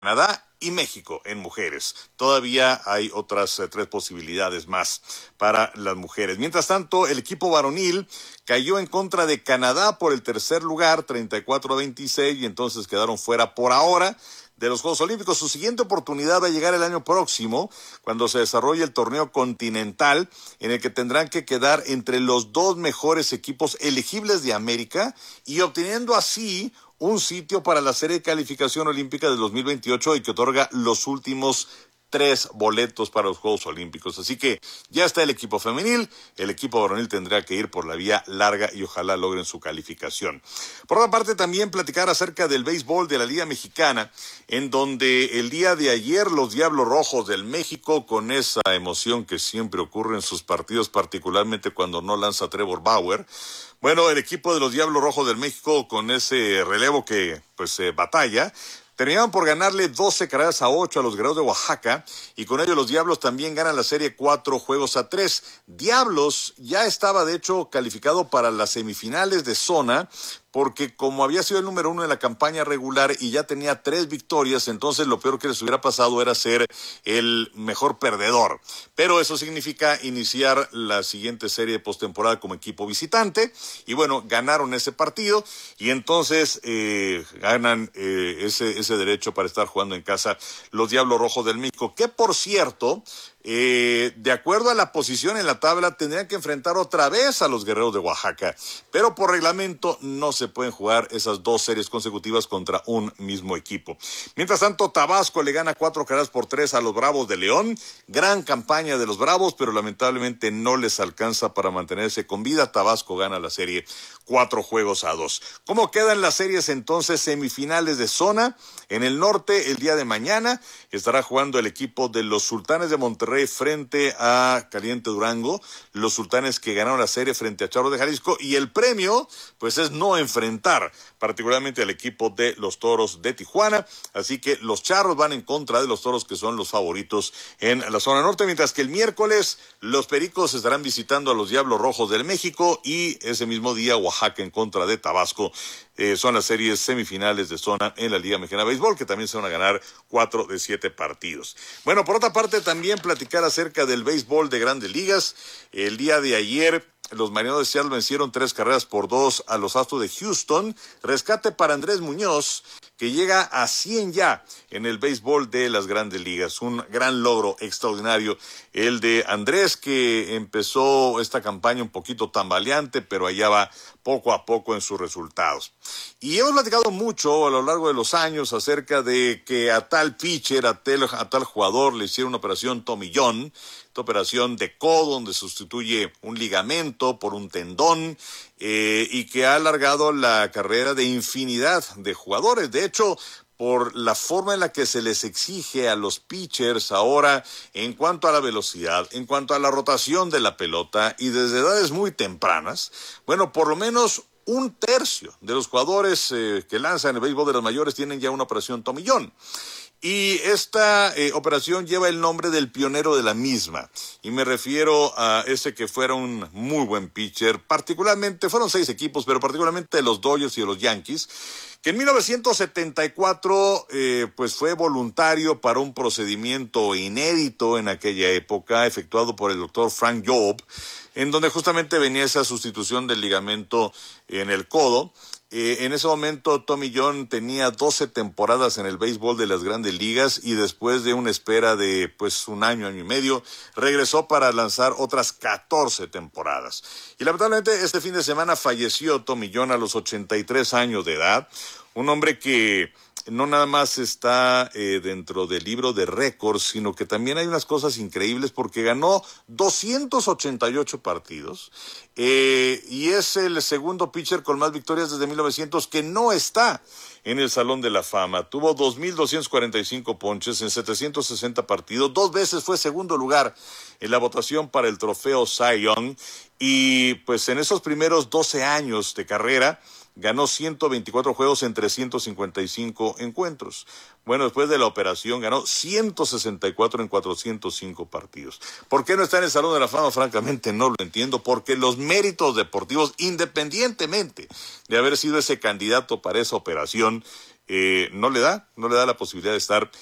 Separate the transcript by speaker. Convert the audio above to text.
Speaker 1: Canadá y México en mujeres. Todavía hay otras tres posibilidades más para las mujeres. Mientras tanto, el equipo varonil cayó en contra de Canadá por el tercer lugar, 34-26, y entonces quedaron fuera por ahora de los Juegos Olímpicos. Su siguiente oportunidad va a llegar el año próximo, cuando se desarrolle el torneo continental, en el que tendrán que quedar entre los dos mejores equipos elegibles de América y obteniendo así un sitio para la serie de calificación olímpica del 2028 y que otorga los últimos 3 boletos para los Juegos Olímpicos. Así que ya está el equipo femenil, el equipo varonil tendrá que ir por la vía larga y ojalá logren su calificación. Por otra parte, también platicar acerca del béisbol de la Liga Mexicana, en donde el día de ayer los Diablos Rojos del México, con esa emoción que siempre ocurre en sus partidos, particularmente cuando no lanza Trevor Bauer, bueno, el equipo de los Diablos Rojos del México, con ese relevo que batalla, terminaban por ganarle 12-8 a los Guerreros de Oaxaca, y con ello los Diablos también ganan la serie 4-3. Diablos ya estaba de hecho calificado para las semifinales de zona, porque como había sido el número 1 en la campaña regular y ya tenía 3 victorias, entonces lo peor que les hubiera pasado era ser el mejor perdedor. Pero eso significa iniciar la siguiente serie de postemporada como equipo visitante, y bueno, ganaron ese partido, y entonces ganan ese derecho para estar jugando en casa los Diablos Rojos del México, que por cierto, de acuerdo a la posición en la tabla, tendrían que enfrentar otra vez a los Guerreros de Oaxaca, pero por reglamento no se pueden jugar esas 2 series consecutivas contra un mismo equipo. Mientras tanto, Tabasco le gana 4-3 a los Bravos de León. Gran campaña de los Bravos, pero lamentablemente no les alcanza para mantenerse con vida. Tabasco gana la serie 4-2. ¿Cómo quedan las series entonces semifinales de zona? En el norte, el día de mañana, estará jugando el equipo de los Sultanes de Monterrey frente a Caliente Durango, los Sultanes que ganaron la serie frente a Charros de Jalisco, y el premio, pues, es no enfrentar particularmente al equipo de los Toros de Tijuana, así que los Charros van en contra de los Toros, que son los favoritos en la zona norte, mientras que el miércoles los Pericos estarán visitando a los Diablos Rojos del México, y ese mismo día Oaxaca en contra de Tabasco. Son las series semifinales de zona en la Liga Mexicana de Béisbol, que también se van a ganar 4 de 7 partidos. Bueno, por otra parte, también platicar acerca del béisbol de Grandes Ligas. El día de ayer, los Marineros de Seattle vencieron 3-2 a los Astros de Houston. Rescate para Andrés Muñoz, que llega a 100 ya en el béisbol de las Grandes Ligas. Un gran logro extraordinario el de Andrés, que empezó esta campaña un poquito tambaleante, pero allá va poco a poco en sus resultados. Y hemos platicado mucho a lo largo de los años acerca de que a tal pitcher, a tal jugador le hicieron una operación Tommy John, esta operación de codo donde sustituye un ligamento por un tendón, y que ha alargado la carrera de infinidad de jugadores. De hecho, por la forma en la que se les exige a los pitchers ahora en cuanto a la velocidad, en cuanto a la rotación de la pelota, y desde edades muy tempranas, bueno, por lo menos 1/3 de los jugadores que lanzan el béisbol de las mayores tienen ya una operación Tommy John. Y esta operación lleva el nombre del pionero de la misma, y me refiero a ese que fuera un muy buen pitcher, particularmente, fueron 6 equipos, pero particularmente de los Dodgers y de los Yankees, que en 1974 pues fue voluntario para un procedimiento inédito en aquella época, efectuado por el doctor Frank Job, en donde justamente venía esa sustitución del ligamento en el codo. En ese momento Tommy John tenía 12 temporadas en el béisbol de las Grandes Ligas, y después de una espera de pues un año y medio, regresó para lanzar otras 14 temporadas. Y lamentablemente este fin de semana falleció Tommy John a los 83 años de edad, un hombre que no nada más está dentro del libro de récords, sino que también hay unas cosas increíbles, porque ganó 288 partidos, y es el segundo pitcher con más victorias desde 1900 que no está en el Salón de la Fama. Tuvo 2,245 ponches en 760 partidos, 2 veces fue segundo lugar en la votación para el trofeo Cy Young, y pues en esos primeros 12 años de carrera ganó 124 juegos en 355 encuentros. Bueno, después de la operación ganó 164 en 405 partidos. ¿Por qué no está en el Salón de la Fama? Francamente no lo entiendo, porque los méritos deportivos, independientemente de haber sido ese candidato para esa operación, no le da la posibilidad de estar